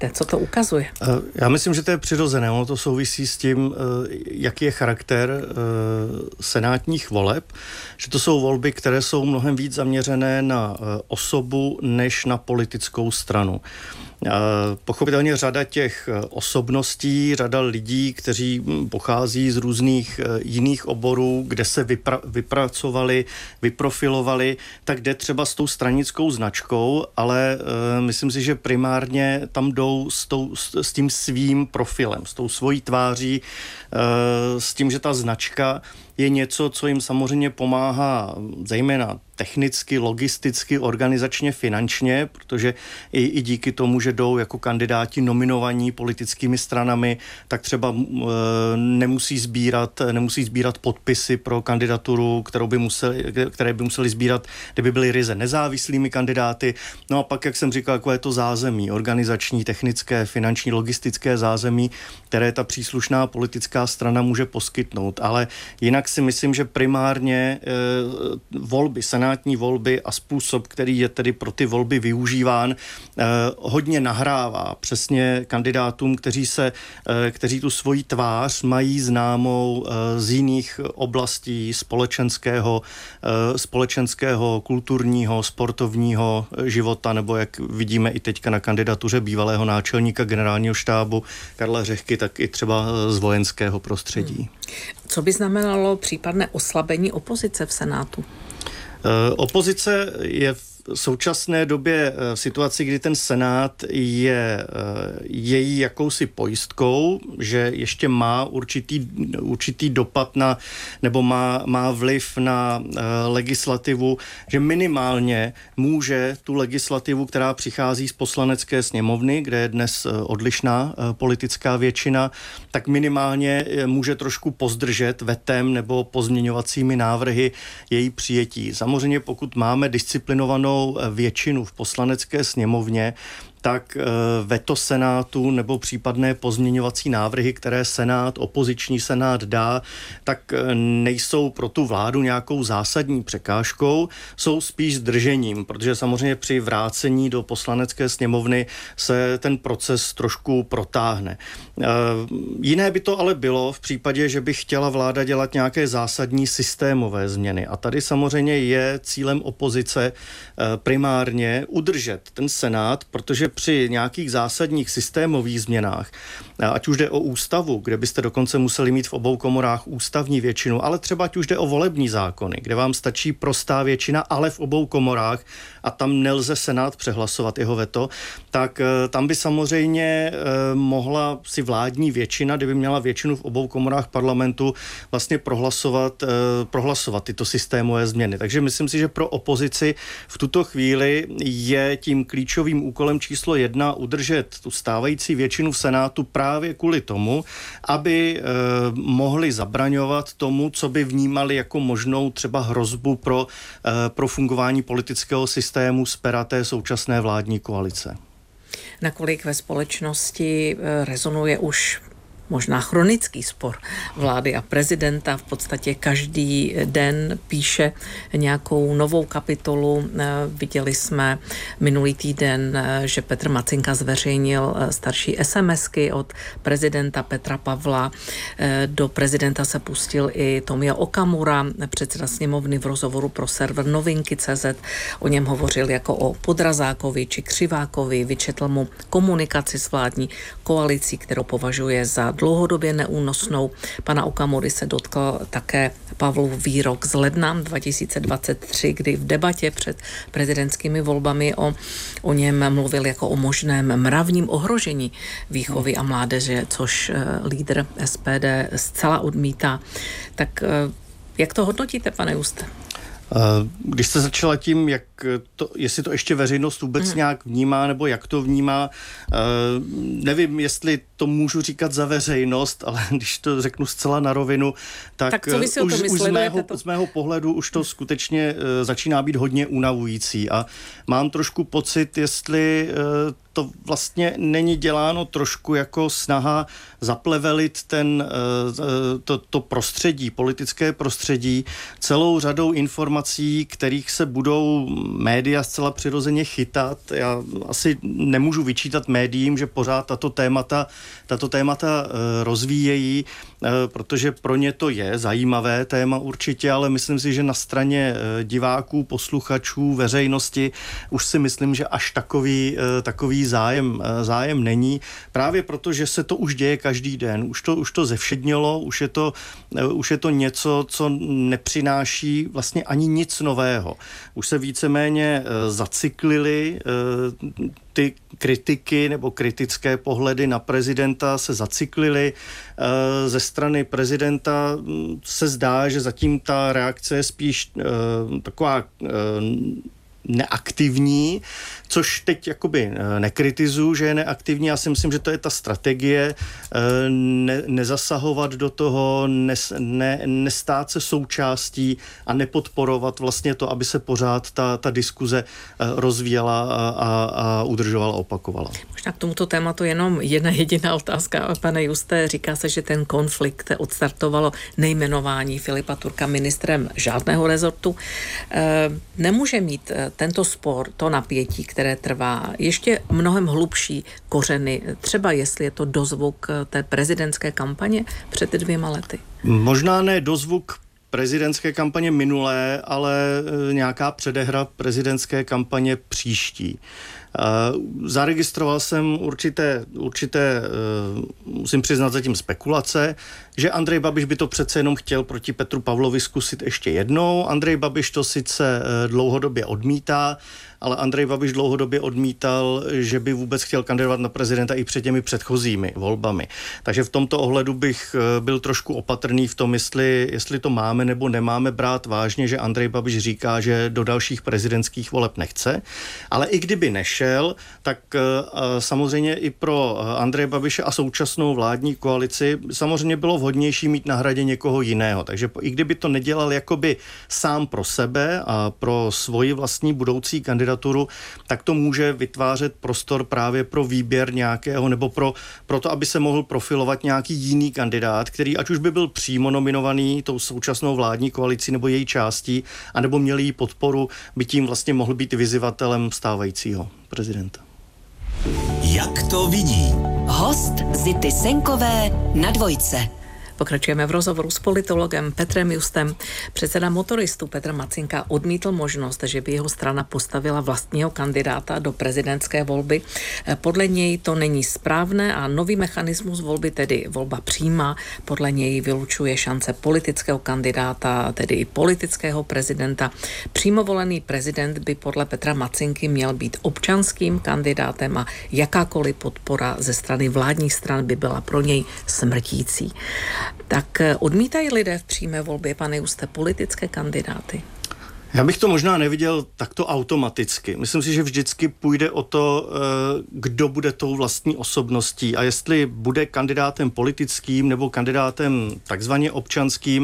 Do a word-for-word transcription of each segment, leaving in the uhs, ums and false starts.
Co to ukazuje? Já myslím, že to je přirozené. Ono to souvisí s tím, jaký je charakter senátních voleb, že to jsou volby, které jsou mnohem víc zaměřené na osobu než na politickou stranu. Pochopitelně řada těch osobností, řada lidí, kteří pochází z různých jiných oborů, kde se vypra- vypracovali, vyprofilovali, tak jde třeba s tou stranickou značkou, ale uh, myslím si, že primárně tam jdou s, tou, s, s tím svým profilem, s tou svojí tváří, uh, s tím, že ta značka je něco, co jim samozřejmě pomáhá zejména technicky, logisticky, organizačně, finančně, protože i, i díky tomu, že jdou jako kandidáti nominovaní politickými stranami, tak třeba e, nemusí sbírat, nemusí sbírat podpisy pro kandidaturu, kterou by museli, které by museli sbírat, kdyby byly ryze nezávislými kandidáty. No a pak, jak jsem říkal, jako je to zázemí, organizační, technické, finanční, logistické zázemí, které ta příslušná politická strana může poskytnout. Ale jinak si myslím, že primárně e, volby, senátní volby a způsob, který je tedy pro ty volby využíván, eh, hodně nahrává přesně kandidátům, kteří se, eh, kteří tu svoji tvář mají známou eh, z jiných oblastí společenského, eh, společenského, kulturního, sportovního života, nebo jak vidíme i teďka na kandidatuře bývalého náčelníka generálního štábu Karla Řehky, tak i třeba z vojenského prostředí. Hmm. Co by znamenalo případné oslabení opozice v Senátu? Opozice je v současné době v situaci, kdy ten Senát je její jakousi pojistkou, že ještě má určitý, určitý dopad na, nebo má, má vliv na legislativu, že minimálně může tu legislativu, která přichází z poslanecké sněmovny, kde je dnes odlišná politická většina, tak minimálně může trošku pozdržet vetem nebo pozměňovacími návrhy její přijetí. Samozřejmě pokud máme disciplinovanou většinu v poslanecké sněmovně, tak veto Senátu nebo případné pozměňovací návrhy, které Senát, opoziční Senát dá, tak nejsou pro tu vládu nějakou zásadní překážkou, jsou spíš zdržením, protože samozřejmě při vrácení do poslanecké sněmovny se ten proces trošku protáhne. Jiné by to ale bylo v případě, že by chtěla vláda dělat nějaké zásadní systémové změny. A tady samozřejmě je cílem opozice primárně udržet ten Senát, protože při nějakých zásadních systémových změnách, ať už jde o ústavu, kde byste dokonce museli mít v obou komorách ústavní většinu, ale třeba ať už jde o volební zákony, kde vám stačí prostá většina, ale v obou komorách a tam nelze Senát přehlasovat jeho veto, tak tam by samozřejmě mohla si vládní většina, kdyby měla většinu v obou komorách parlamentu, vlastně prohlasovat, prohlasovat tyto systémové změny. Takže myslím si, že pro opozici v tuto chvíli je tím klíčovým úkolem číslo jedna udržet tu stávající většinu v Senátu právě kvůli tomu, aby eh, mohli zabraňovat tomu, co by vnímali jako možnou třeba hrozbu pro, eh, pro fungování politického systému z pera té současné vládní koalice. Nakolik ve společnosti rezonuje už možná chronický spor vlády a prezidenta. V podstatě každý den píše nějakou novou kapitolu. Viděli jsme minulý týden, že Petr Macinka zveřejnil starší SMSky od prezidenta Petra Pavla. Do prezidenta se pustil i Tomio Okamura, předseda sněmovny, v rozhovoru pro server novinky tečka cé zet. O něm hovořil jako o Podrazákovi či Křivákovi. Vyčetl mu komunikaci s vládní koalicí, kterou považuje za dlouhodobě neúnosnou. Pana Okamury se dotkl také Pavlův výrok z ledna dva tisíce dvacet tři, kdy v debatě před prezidentskými volbami o, o něm mluvil jako o možném mravním ohrožení výchovy a mládeže, což lídr es pé dé zcela odmítá. Tak jak to hodnotíte, pane Juste? Když jste začala tím, jak to, jestli to ještě veřejnost vůbec mm. nějak vnímá, nebo jak to vnímá, nevím, jestli to můžu říkat za veřejnost, ale když to řeknu zcela na rovinu, tak, tak už, už z, mého, z mého pohledu už to skutečně začíná být hodně unavující a mám trošku pocit, jestli to vlastně není děláno trošku jako snaha zaplevelit ten, to, to prostředí, politické prostředí celou řadou informací, kterých se budou média zcela přirozeně chytat. Já asi nemůžu vyčítat médiím, že pořád tato témata, tato témata rozvíjejí, protože pro ně to je zajímavé téma určitě, ale myslím si, že na straně diváků, posluchačů, veřejnosti už si myslím, že až takový, takový zájem, zájem není. Právě proto, že se to už děje každý den. Už to, už to zevšednilo, už je to, už je to něco, co nepřináší vlastně ani nic nového. Už se víceméně zacyklili ty kritiky nebo kritické pohledy na prezidenta se zacyklily. Ze strany prezidenta se zdá, že zatím ta reakce je spíš taková neaktivní, což teď jakoby nekritizuju, že je neaktivní. Já si myslím, že to je ta strategie ne, nezasahovat do toho, nes, ne, nestát se součástí a nepodporovat vlastně to, aby se pořád ta, ta diskuze rozvíjela a, a, a udržovala, opakovala. Možná k tomuto tématu jenom jedna jediná otázka. Pane Juste, říká se, že ten konflikt odstartovalo nejmenování Filipa Turka ministrem žádného rezortu. Nemůže mít tento spor, to napětí, které trvá, ještě mnohem hlubší kořeny, třeba jestli je to dozvuk té prezidentské kampaně před dvěma lety? Možná ne dozvuk prezidentské kampaně minulé, ale nějaká předehra prezidentské kampaně příští. Uh, zaregistroval jsem určité, určité uh, musím přiznat zatím spekulace, že Andrej Babiš by to přece jenom chtěl proti Petru Pavlovi zkusit ještě jednou. Andrej Babiš to sice uh, dlouhodobě odmítá, ale Andrej Babiš dlouhodobě odmítal, že by vůbec chtěl kandidovat na prezidenta i před těmi předchozími volbami. Takže v tomto ohledu bych uh, byl trošku opatrný v tom, jestli, jestli to máme nebo nemáme brát vážně, že Andrej Babiš říká, že do dalších prezidentských voleb nechce. Ale i kdyby nešel, tak uh, samozřejmě i pro Andreje Babiše a současnou vládní koalici samozřejmě bylo vhodnější mít na hradě někoho jiného. Takže i kdyby to nedělal jakoby sám pro sebe a pro svoji vlastní budoucí kandidaturu, tak to může vytvářet prostor právě pro výběr nějakého nebo pro, pro to, aby se mohl profilovat nějaký jiný kandidát, který ať už by byl přímo nominovaný tou současnou vládní koalicí nebo její částí, anebo měl jí podporu, by tím vlastně mohl být vyzývatelem stávajícího prezidenta. Jak to vidí? Host Zity Senkové na Dvojce. Pokračujeme v rozhovoru s politologem Petrem Justem. Předseda motoristů Petr Macinka odmítl možnost, že by jeho strana postavila vlastního kandidáta do prezidentské volby. Podle něj to není správné a nový mechanismus volby, tedy volba přímá, podle něj vylučuje šance politického kandidáta, tedy i politického prezidenta. Přímo volený prezident by podle Petra Macinky měl být občanským kandidátem a jakákoliv podpora ze strany vládních stran by byla pro něj smrtící. Tak odmítají lidé v přímé volbě, pane Juste, politické kandidáty? Já bych to možná neviděl takto automaticky. Myslím si, že vždycky půjde o to, kdo bude tou vlastní osobností a jestli bude kandidátem politickým nebo kandidátem takzvaně občanským,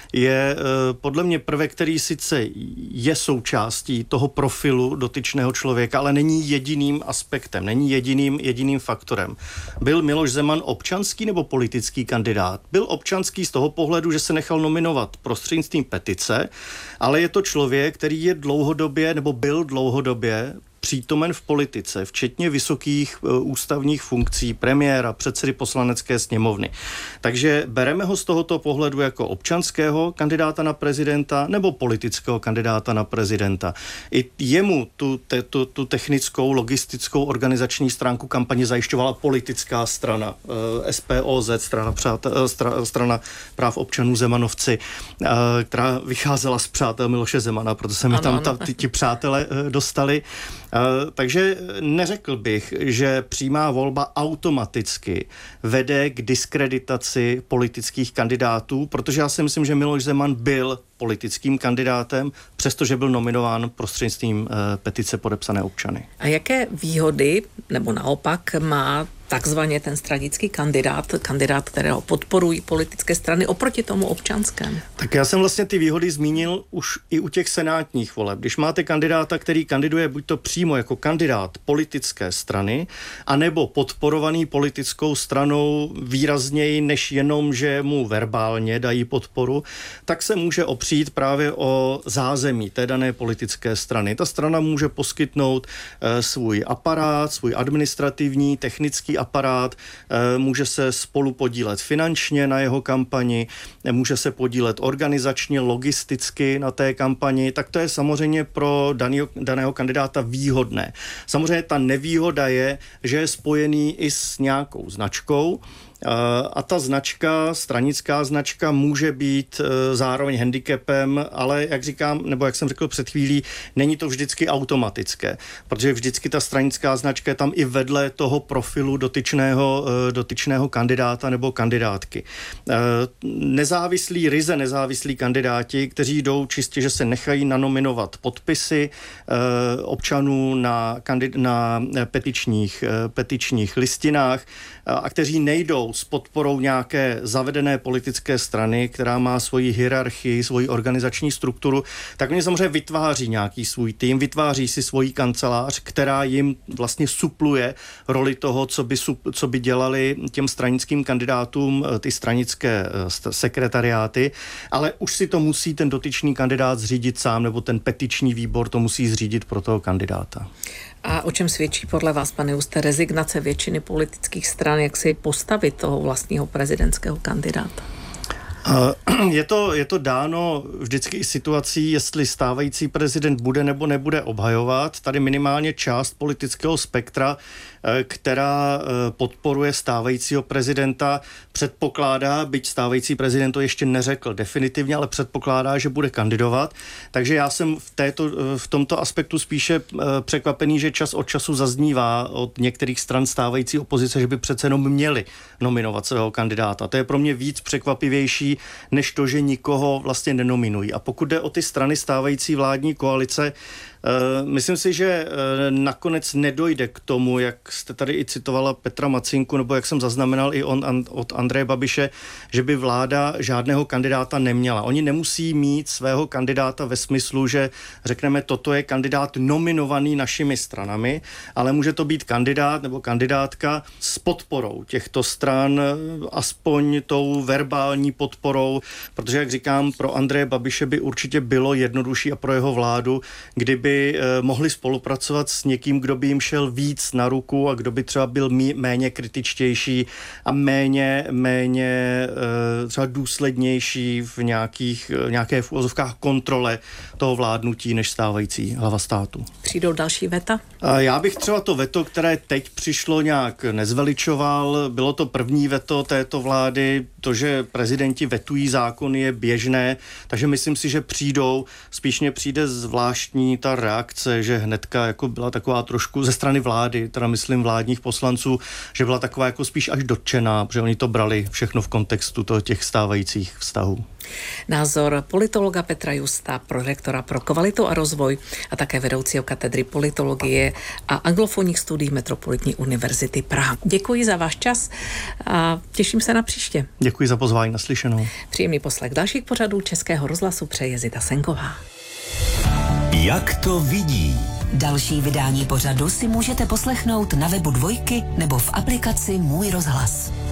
je podle mě prvek, který sice je součástí toho profilu dotyčného člověka, ale není jediným aspektem, není jediným, jediným faktorem. Byl Miloš Zeman občanský nebo politický kandidát? Byl občanský z toho pohledu, že se nechal nominovat prostřednictvím petice, ale je to člověk, který je dlouhodobě nebo byl dlouhodobě přítomen v politice, včetně vysokých uh, ústavních funkcí, premiéra, předsedy poslanecké sněmovny. Takže bereme ho z tohoto pohledu jako občanského kandidáta na prezidenta nebo politického kandidáta na prezidenta. I jemu tu, te, tu, tu technickou, logistickou, organizační stránku kampaně zajišťovala politická strana, uh, S P O Z, strana, přátel, uh, stra, strana práv občanů Zemanovci, uh, která vycházela z přátel Miloše Zemana, protože se mi tam ta, ti, ti přátelé uh, dostali. Uh, takže neřekl bych, že přímá volba automaticky vede k diskreditaci politických kandidátů, protože já si myslím, že Miloš Zeman byl politickým kandidátem, přestože byl nominován prostřednictvím uh, petice podepsané občany. A jaké výhody, nebo naopak, má takzvaně ten strategický kandidát, kandidát, kterého podporují politické strany oproti tomu občanskému. Tak já jsem vlastně ty výhody zmínil už i u těch senátních voleb. Když máte kandidáta, který kandiduje buď to přímo jako kandidát politické strany, anebo podporovaný politickou stranou výrazněji, než jenom, že mu verbálně dají podporu, tak se může opřít právě o zázemí té dané politické strany. Ta strana může poskytnout e, svůj aparát, svůj administrativní, technický aparát, e, může se spolu podílet finančně na jeho kampani, může se podílet organizačně, logisticky na té kampani, tak to je samozřejmě pro daného, daného kandidáta výhodné. Samozřejmě ta nevýhoda je, že je spojený i s nějakou značkou, a ta značka, stranická značka, může být zároveň handicapem, ale jak říkám, nebo jak jsem řekl před chvílí, není to vždycky automatické, protože vždycky ta stranická značka je tam i vedle toho profilu dotyčného, dotyčného kandidáta nebo kandidátky. Nezávislí, ryze nezávislí kandidáti, kteří jdou čistě, že se nechají nanominovat podpisy občanů na, kandid- na petičních, petičních listinách a kteří nejdou s podporou nějaké zavedené politické strany, která má svoji hierarchii, svoji organizační strukturu, tak oni samozřejmě vytváří nějaký svůj tým, vytváří si svoji kancelář, která jim vlastně supluje roli toho, co by, co by dělali těm stranickým kandidátům ty stranické sekretariáty, ale už si to musí ten dotyčný kandidát zřídit sám, nebo ten petiční výbor to musí zřídit pro toho kandidáta. A o čem svědčí podle vás, pane Juste, rezignace většiny politických stran, jak si postavit toho vlastního prezidentského kandidáta? Je to, je to dáno vždycky i situací, jestli stávající prezident bude nebo nebude obhajovat. Tady minimálně část politického spektra, která podporuje stávajícího prezidenta, předpokládá, byť stávající prezident to ještě neřekl definitivně, ale předpokládá, že bude kandidovat. Takže já jsem v, této, v tomto aspektu spíše překvapený, že čas od času zaznívá od některých stran stávající opozice, že by přece jenom měli nominovat svého kandidáta. To je pro mě víc překvapivější, než to, že nikoho vlastně nenominují. A pokud jde o ty strany stávající vládní koalice, myslím si, že nakonec nedojde k tomu, jak jste tady i citovala Petra Macinku, nebo jak jsem zaznamenal i on, od Andreje Babiše, že by vláda žádného kandidáta neměla. Oni nemusí mít svého kandidáta ve smyslu, že řekneme, toto je kandidát nominovaný našimi stranami, ale může to být kandidát nebo kandidátka s podporou těchto stran, aspoň tou verbální podporou, protože, jak říkám, pro Andreje Babiše by určitě bylo jednodušší a pro jeho vládu, kdyby mohli spolupracovat s někým, kdo by jim šel víc na ruku a kdo by třeba byl méně kritičtější a méně, méně třeba důslednější v nějakých, nějaké v uvozovkách kontrole toho vládnutí než stávající hlava státu. Přijdou další veta? Já bych třeba to veto, které teď přišlo, nějak nezveličoval. Bylo to první veto této vlády. To, že prezidenti vetují zákony, je běžné, takže myslím si, že přijdou. Spíš mě přijde zvláštní ta reakce, že hnedka jako byla taková trošku ze strany vlády, teda myslím vládních poslanců, že byla taková jako spíš až dotčená, protože oni to brali všechno v kontextu toho těch stávajících vztahů. Názor politologa Petra Justa, prorektora pro kvalitu a rozvoj a také vedoucího katedry politologie a anglofonních studií Metropolitní univerzity Praha. Děkuji za váš čas a těším se na příště. Děkuji za pozvání, naslyšenou. Příjemný poslech dalších pořadů Českého rozhlasu přeje Zita Senková. Jak to vidí? Další vydání pořadu si můžete poslechnout na webu Dvojky nebo v aplikaci Můj rozhlas.